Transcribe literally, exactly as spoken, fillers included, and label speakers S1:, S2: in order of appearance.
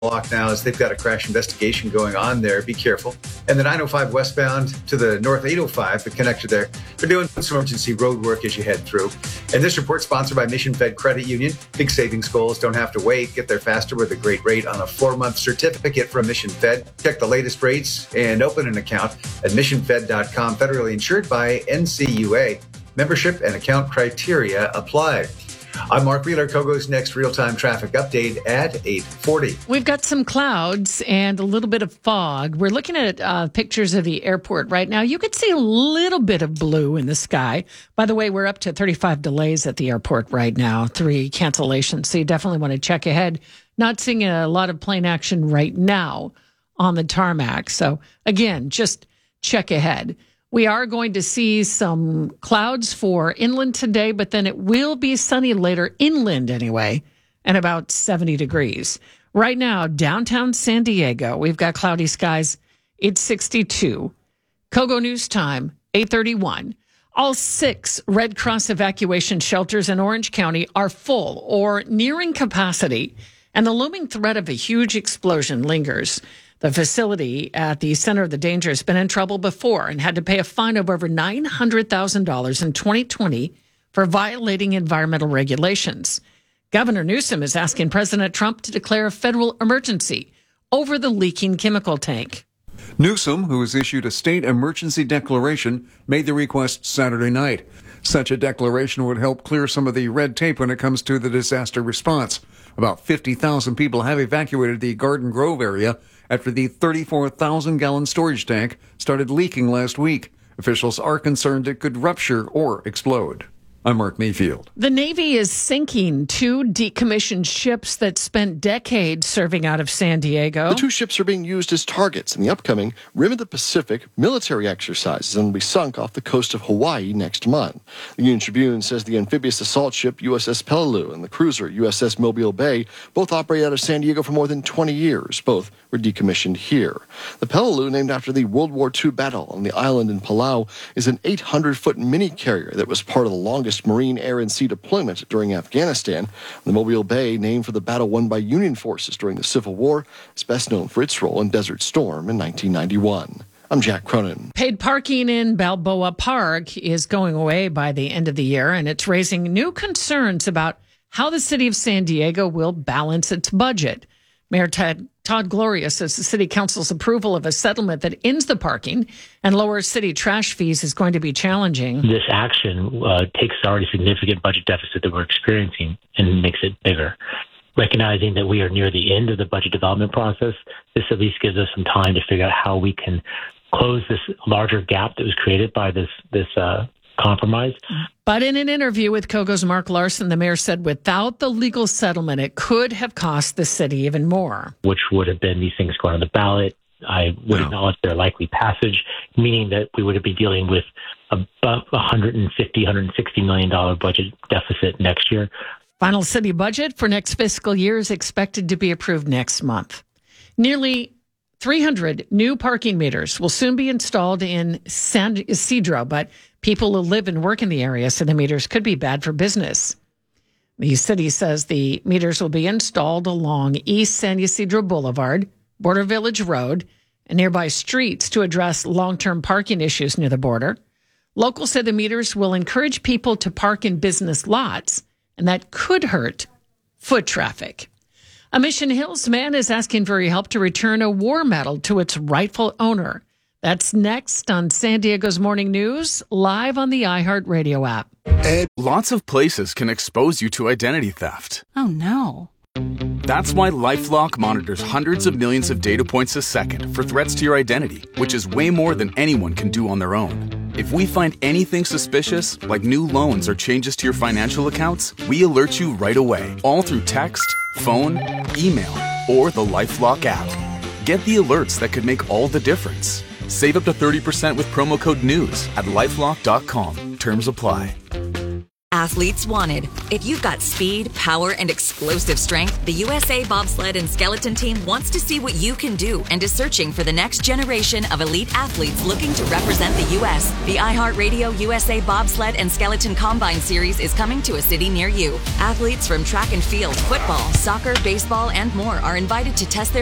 S1: block now as they've got a crash investigation going on there. Be careful. And the nine oh five westbound to the north eight oh five, the connector there, they're doing some emergency road work as you head through. And this report sponsored by Mission Fed Credit Union. Big savings goals don't have to wait. Get there faster with a great rate on a four-month certificate from Mission Fed. Check the latest rates and open an account at mission fed dot com. Federally insured by N C U A. Membership and account criteria apply. I'm Mark Wheeler. Kogo's next real-time traffic update at eight forty.
S2: We've got some clouds and a little bit of fog. We're looking at uh, pictures of the airport right now. You could see a little bit of blue in the sky. By the way, we're up to thirty-five delays at the airport right now, three cancellations. So you definitely want to check ahead. Not seeing a lot of plane action right now on the tarmac. So again, just check ahead. We are going to see some clouds for inland today, but then it will be sunny later inland anyway, and about seventy degrees. Right now, downtown San Diego, we've got cloudy skies. It's sixty-two. Kogo News Time, eight thirty-one. All six Red Cross evacuation shelters in Orange County are full or nearing capacity, and the looming threat of a huge explosion lingers. The facility at the center of the danger has been in trouble before and had to pay a fine of over nine hundred thousand dollars in twenty twenty for violating environmental regulations. Governor Newsom is asking President Trump to declare a federal emergency over the leaking chemical tank.
S3: Newsom, who has issued a state emergency declaration, made the request Saturday night. Such a declaration would help clear some of the red tape when it comes to the disaster response. About fifty thousand people have evacuated the Garden Grove area after the thirty-four thousand gallon storage tank started leaking last week. Officials are concerned it could rupture or explode. I'm Mark Mayfield.
S2: The Navy is sinking two decommissioned ships that spent decades serving out of San Diego.
S4: The two ships are being used as targets in the upcoming Rim of the Pacific military exercises and will be sunk off the coast of Hawaii next month. The Union Tribune says the amphibious assault ship U S S Peleliu and the cruiser U S S Mobile Bay both operate out of San Diego for more than twenty years. Both were decommissioned here. The Peleliu, named after the World War Two battle on the island in Palau, is an eight hundred foot mini carrier that was part of the longest Marine air and sea deployment during Afghanistan. The Mobile Bay, named for the battle won by Union forces during the Civil War, is best known for its role in Desert Storm in nineteen ninety-one. I'm Jack Cronin.
S2: Paid parking in Balboa Park is going away by the end of the year, and it's raising new concerns about how the city of San Diego will balance its budget. Mayor Ted, Todd Gloria says the city council's approval of a settlement that ends the parking and lowers city trash fees is going to be challenging.
S5: This action uh, takes the already significant budget deficit that we're experiencing and makes it bigger. Recognizing that we are near the end of the budget development process, this at least gives us some time to figure out how we can close this larger gap that was created by this this uh, compromise.
S2: But in an interview with Kogo's Mark Larson, the mayor said without the legal settlement, it could have cost the city even more.
S5: Which would have been these things going on the ballot. I would
S3: No.
S5: acknowledge their likely passage, meaning that we would be dealing with about one hundred fifty, one hundred sixty million dollars budget deficit next year.
S2: Final city budget for next fiscal year is expected to be approved next month. Nearly three hundred new parking meters will soon be installed in San Ysidro, but people who live and work in the area say the meters could be bad for business. The city says the meters will be installed along East San Ysidro Boulevard, Border Village Road, and nearby streets to address long-term parking issues near the border. Locals say the meters will encourage people to park in business lots, and that could hurt foot traffic. A Mission Hills man is asking for your help to return a war medal to its rightful owner. That's next on San Diego's Morning News, live on the iHeartRadio app.
S6: Ed, lots of places can expose you to identity theft.
S7: Oh, no.
S6: That's why LifeLock monitors hundreds of millions of data points a second for threats to your identity, which is way more than anyone can do on their own. If we find anything suspicious, like new loans or changes to your financial accounts, we alert you right away, all through text, phone, email, or the LifeLock app. Get the alerts that could make all the difference. Save up to thirty percent with promo code NEWS at lifelock dot com. Terms apply.
S7: athletes wanted. If you've got speed, power, and explosive strength, the U S A Bobsled and Skeleton Team wants to see what you can do and is searching for the next generation of elite athletes looking to represent the U S The iHeartRadio U S A Bobsled and Skeleton Combine Series is coming to a city near you. Athletes from track and field, football, soccer, baseball, and more are invited to test their